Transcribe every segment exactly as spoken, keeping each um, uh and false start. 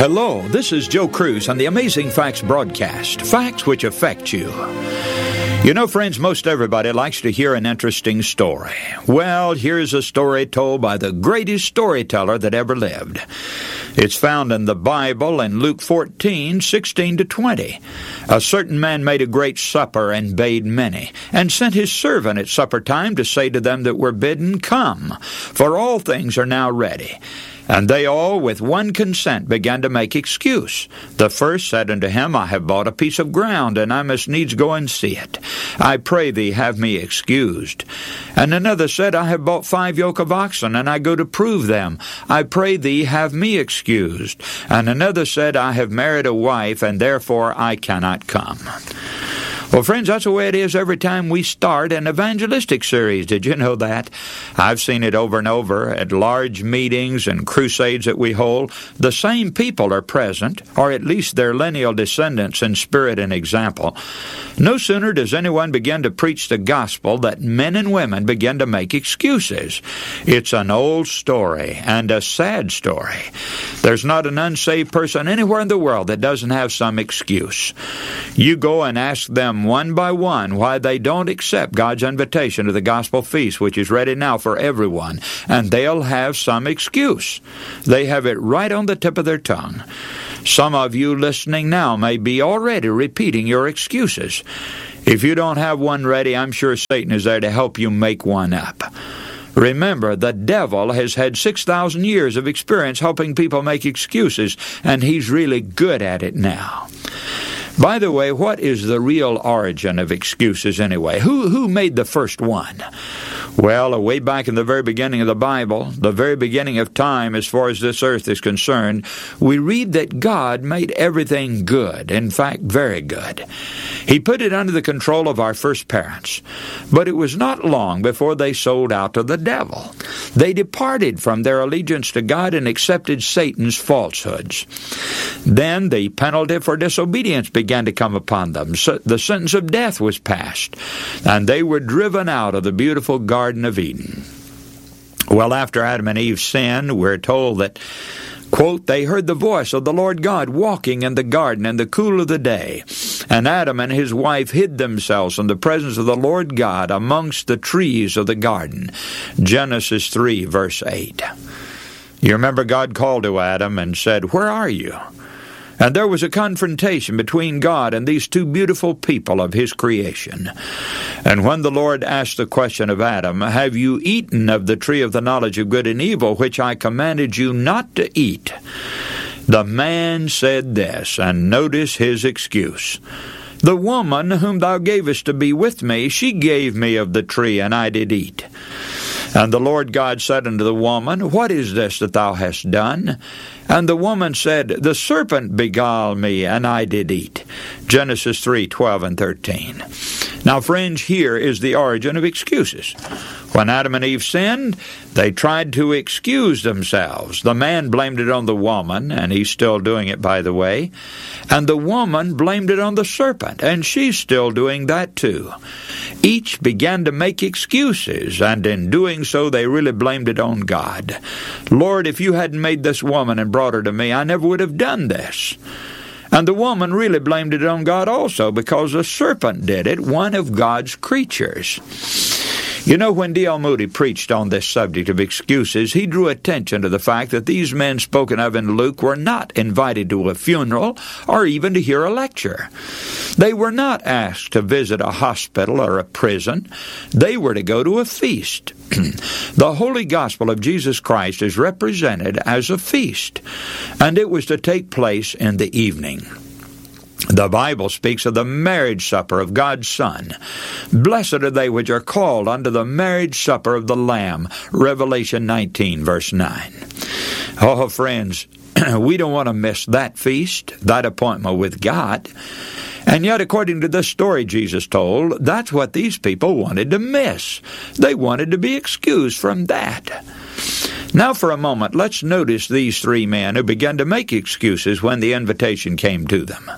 Hello, this is Joe Cruz on the Amazing Facts broadcast, facts which affect you. You know, friends, most everybody likes to hear an interesting story. Well, here's a story told by the greatest storyteller that ever lived. It's found in the Bible in Luke fourteen, sixteen to twenty. A certain man made a great supper and bade many, and sent his servant at supper time to say to them that were bidden, Come, for all things are now ready. And they all with one consent began to make excuse. The first said unto him, I have bought a piece of ground, and I must needs go and see it. I pray thee, have me excused. And another said, I have bought five yoke of oxen, and I go to prove them. I pray thee, have me excused. And another said, I have married a wife, and therefore I cannot come. Well, friends, that's the way it is every time we start an evangelistic series. Did you know that? I've seen it over and over at large meetings and crusades that we hold. The same people are present, or at least their lineal descendants in spirit and example. No sooner does anyone begin to preach the gospel that men and women begin to make excuses. It's an old story and a sad story. There's not an unsaved person anywhere in the world that doesn't have some excuse. You go and ask them one by one why they don't accept God's invitation to the gospel feast, which is ready now for everyone, and they'll have some excuse. They have it right on the tip of their tongue. Some of you listening now may be already repeating your excuses. If you don't have one ready, I'm sure Satan is there to help you make one up. Remember, the devil has had six thousand years of experience helping people make excuses, and he's really good at it now. By the way, what is the real origin of excuses anyway? Who who made the first one? Well, way back in the very beginning of the Bible, the very beginning of time as far as this earth is concerned, we read that God made everything good, in fact, very good. He put it under the control of our first parents. But it was not long before they sold out to the devil. They departed from their allegiance to God and accepted Satan's falsehoods. Then the penalty for disobedience began to come upon them. So the sentence of death was passed, and they were driven out of the beautiful Garden of Eden. Well, after Adam and Eve sinned, we're told that, quote, they heard the voice of the Lord God walking in the garden in the cool of the day. And Adam and his wife hid themselves from the presence of the Lord God amongst the trees of the garden. Genesis three, verse eight. You remember God called to Adam and said, Where are you? And there was a confrontation between God and these two beautiful people of his creation. And when the Lord asked the question of Adam, Have you eaten of the tree of the knowledge of good and evil, which I commanded you not to eat? The man said this, and notice his excuse. The woman whom thou gavest to be with me, she gave me of the tree, and I did eat. And the Lord God said unto the woman, What is this that thou hast done? And the woman said, The serpent beguiled me, and I did eat. Genesis three, twelve and thirteen. Now, friends, here is the origin of excuses. When Adam and Eve sinned, they tried to excuse themselves. The man blamed it on the woman, and he's still doing it, by the way. And the woman blamed it on the serpent, and she's still doing that too. Each began to make excuses, and in doing so, they really blamed it on God. Lord, if you hadn't made this woman and brought her to me, I never would have done this. And the woman really blamed it on God also, because the serpent did it, one of God's creatures. You know, when D L Moody preached on this subject of excuses, he drew attention to the fact that these men spoken of in Luke were not invited to a funeral or even to hear a lecture. They were not asked to visit a hospital or a prison. They were to go to a feast. The holy gospel of Jesus Christ is represented as a feast, and it was to take place in the evening. The Bible speaks of the marriage supper of God's Son. Blessed are they which are called unto the marriage supper of the Lamb. Revelation nineteen, verse nine. Oh, friends, we don't want to miss that feast, that appointment with God. And yet, according to this story Jesus told, that's what these people wanted to miss. They wanted to be excused from that. Now, for a moment, let's notice these three men who began to make excuses when the invitation came to them.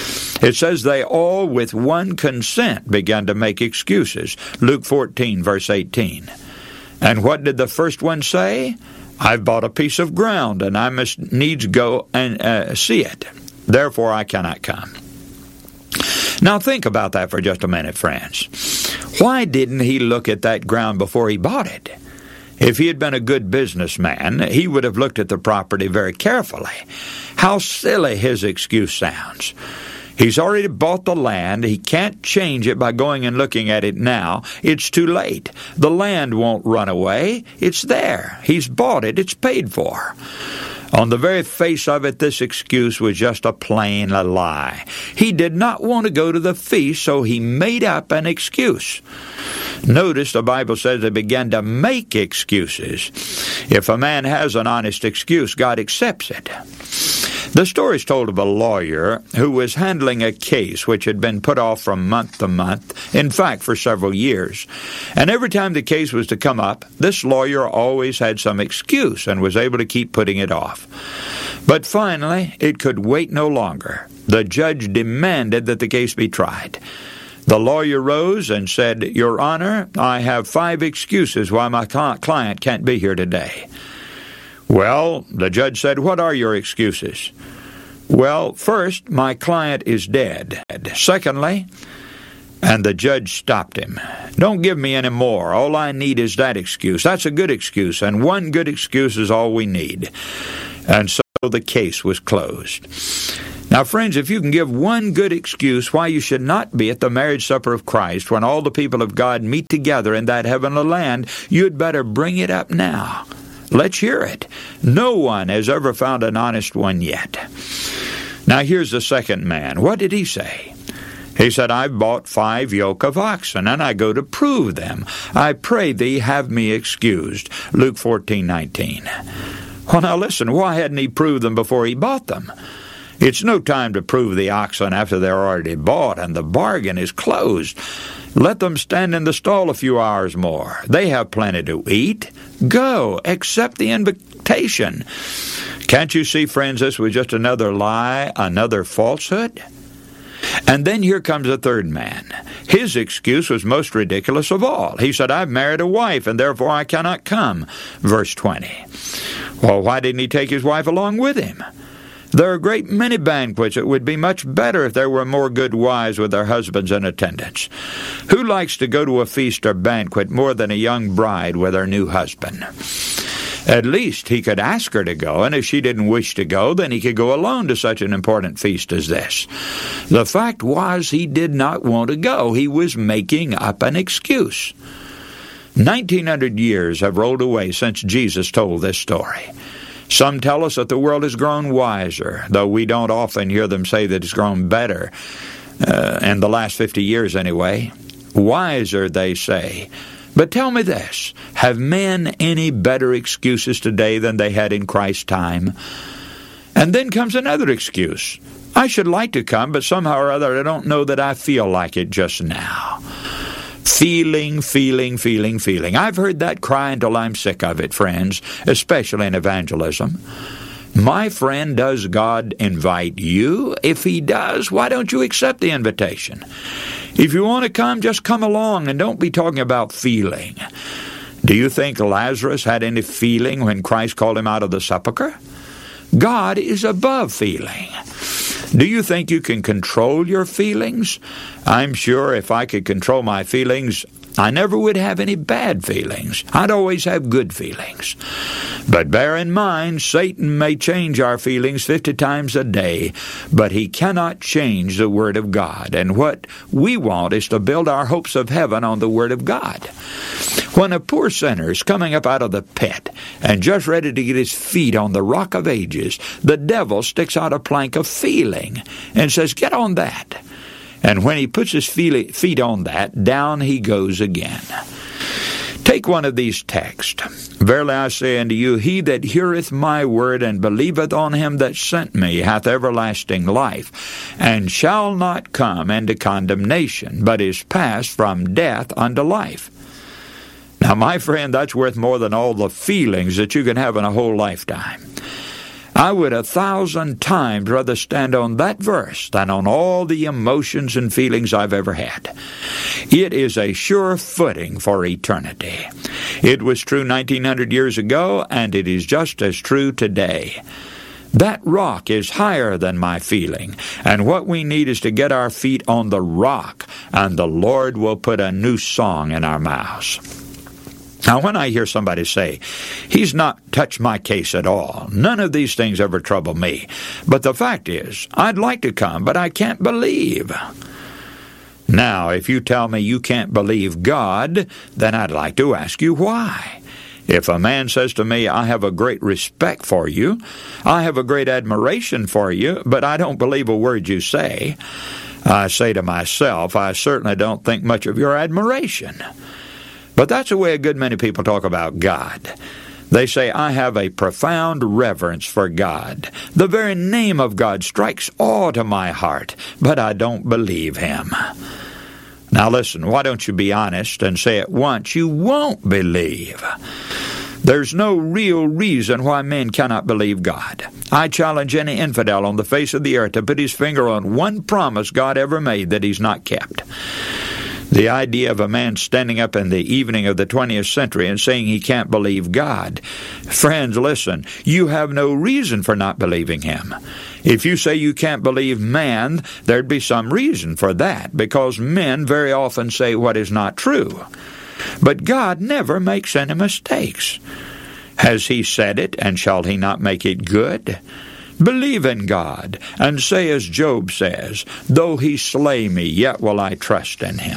It says they all with one consent began to make excuses. Luke fourteen, verse eighteen. And what did the first one say? I've bought a piece of ground, and I must needs go and uh, see it. Therefore I cannot come. Now think about that for just a minute, friends. Why didn't he look at that ground before he bought it? If he had been a good businessman, he would have looked at the property very carefully. How silly his excuse sounds. He's already bought the land. He can't change it by going and looking at it now. It's too late. The land won't run away. It's there. He's bought it. It's paid for. On the very face of it, this excuse was just a plain lie. He did not want to go to the feast, so he made up an excuse. Notice the Bible says they began to make excuses. If a man has an honest excuse, God accepts it. The story is told of a lawyer who was handling a case which had been put off from month to month, in fact, for several years. And every time the case was to come up, this lawyer always had some excuse and was able to keep putting it off. But finally, it could wait no longer. The judge demanded that the case be tried. The lawyer rose and said, "Your Honor, I have five excuses why my client can't be here today." "Well," the judge said, "what are your excuses?" "Well, first, my client is dead. Secondly," and the judge stopped him, "don't give me any more. All I need is that excuse. That's a good excuse, and one good excuse is all we need." And so the case was closed. Now, friends, if you can give one good excuse why you should not be at the marriage supper of Christ when all the people of God meet together in that heavenly land, you'd better bring it up now. Let's hear it. No one has ever found an honest one yet. Now, here's the second man. What did he say? He said, "I've bought five yoke of oxen, and I go to prove them. I pray thee, have me excused." Luke fourteen nineteen. Well, now listen, why hadn't he proved them before he bought them? It's no time to prove the oxen after they're already bought and the bargain is closed. Let them stand in the stall a few hours more. They have plenty to eat. Go, accept the invitation. Can't you see, friends, this was just another lie, another falsehood? And then here comes a third man. His excuse was most ridiculous of all. He said, "I've married a wife, and therefore I cannot come." Verse twenty. Well, why didn't he take his wife along with him? There are a great many banquets. It would be much better if there were more good wives with their husbands in attendance. Who likes to go to a feast or banquet more than a young bride with her new husband? At least he could ask her to go, and if she didn't wish to go, then he could go alone to such an important feast as this. The fact was, he did not want to go. He was making up an excuse. Nineteen hundred years have rolled away since Jesus told this story. Some tell us that the world has grown wiser, though we don't often hear them say that it's grown better, uh, in the last fifty years anyway. Wiser, they say. But tell me this, have men any better excuses today than they had in Christ's time? And then comes another excuse. I should like to come, but somehow or other I don't know that I feel like it just now. Feeling, feeling, feeling, feeling. I've heard that cry until I'm sick of it, friends, especially in evangelism. My friend, does God invite you? If He does, why don't you accept the invitation? If you want to come, just come along and don't be talking about feeling. Do you think Lazarus had any feeling when Christ called him out of the sepulchre? God is above feeling. Do you think you can control your feelings? I'm sure if I could control my feelings, I never would have any bad feelings. I'd always have good feelings. But bear in mind, Satan may change our feelings fifty times a day, but he cannot change the Word of God. And what we want is to build our hopes of heaven on the Word of God. When a poor sinner is coming up out of the pit and just ready to get his feet on the rock of ages, the devil sticks out a plank of feeling and says, "Get on that." And when he puts his feet on that, down he goes again. Take one of these texts. Verily I say unto you, he that heareth my word and believeth on him that sent me hath everlasting life, and shall not come into condemnation, but is passed from death unto life. Now, my friend, that's worth more than all the feelings that you can have in a whole lifetime. I would a thousand times rather stand on that verse than on all the emotions and feelings I've ever had. It is a sure footing for eternity. It was true nineteen hundred years ago, and it is just as true today. That rock is higher than my feeling, and what we need is to get our feet on the rock, and the Lord will put a new song in our mouths. Now, when I hear somebody say, he's not touched my case at all, none of these things ever trouble me, but the fact is, I'd like to come, but I can't believe. Now, if you tell me you can't believe God, then I'd like to ask you why. If a man says to me, I have a great respect for you, I have a great admiration for you, but I don't believe a word you say, I say to myself, I certainly don't think much of your admiration. But that's the way a good many people talk about God. They say, I have a profound reverence for God. The very name of God strikes awe to my heart, but I don't believe him. Now listen, why don't you be honest and say at once you won't believe? There's no real reason why men cannot believe God. I challenge any infidel on the face of the earth to put his finger on one promise God ever made that he's not kept. The idea of a man standing up in the evening of the twentieth century and saying he can't believe God. Friends, listen, you have no reason for not believing him. If you say you can't believe man, there'd be some reason for that, because men very often say what is not true. But God never makes any mistakes. Has he said it, and shall he not make it good? Believe in God, and say as Job says, though he slay me, yet will I trust in him.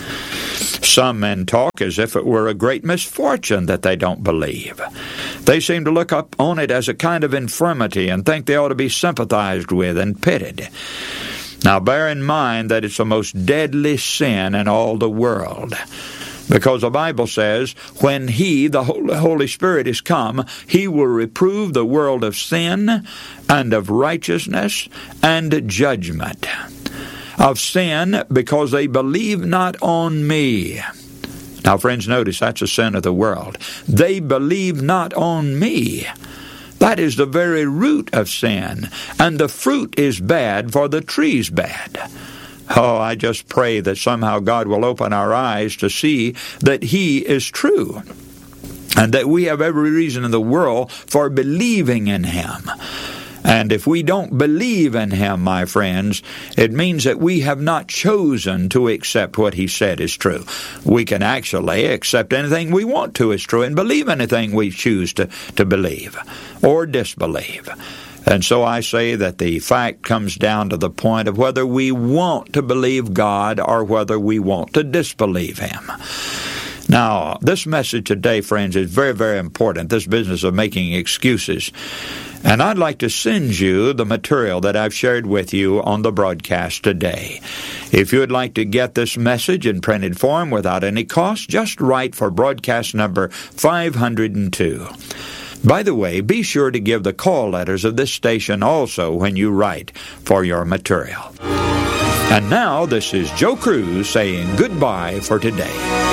Some men talk as if it were a great misfortune that they don't believe. They seem to look up on it as a kind of infirmity and think they ought to be sympathized with and pitied. Now bear in mind that it's the most deadly sin in all the world. Because the Bible says, when he, the Holy Spirit, is come, he will reprove the world of sin and of righteousness and judgment. Of sin, because they believe not on me. Now, friends, notice that's a sin of the world. They believe not on me. That is the very root of sin. And the fruit is bad, for the tree's bad. Oh, I just pray that somehow God will open our eyes to see that he is true, and that we have every reason in the world for believing in him. And if we don't believe in him, my friends, it means that we have not chosen to accept what he said is true. We can actually accept anything we want to as true and believe anything we choose to, to believe or disbelieve. And so I say that the fact comes down to the point of whether we want to believe God or whether we want to disbelieve him. Now, this message today, friends, is very, very important, this business of making excuses. And I'd like to send you the material that I've shared with you on the broadcast today. If you would like to get this message in printed form without any cost, just write for broadcast number five hundred two. By the way, be sure to give the call letters of this station also when you write for your material. And now, this is Joe Cruz saying goodbye for today.